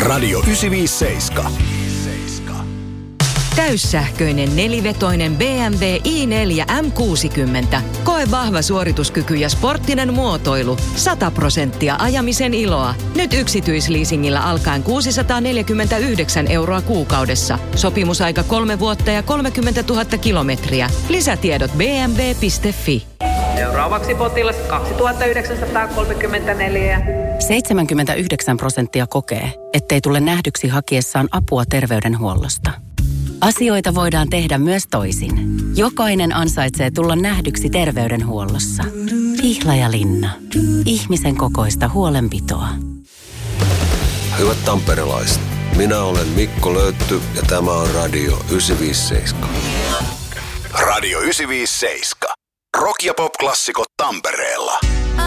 Radio 957. Täyssähköinen nelivetoinen BMW i4 M60. Koe vahva suorituskyky ja sporttinen muotoilu. 100% ajamisen iloa. Nyt yksityisleasingillä alkaen 649 € kuukaudessa. Sopimusaika 3 vuotta ja 30 000 kilometriä. Lisätiedot bmw.fi. Seuraavaksi potilas 2934. 79% kokee, ettei tule nähdyksi hakiessaan apua terveydenhuollosta. Asioita voidaan tehdä myös toisin. Jokainen ansaitsee tulla nähdyksi terveydenhuollossa. Pihlajalinna. Ihmisen kokoista huolenpitoa. Hyvät tamperelaiset, minä olen Mikko Löytty ja tämä on Radio 957. Radio 957. Rock- ja pop-klassikot Tampereella.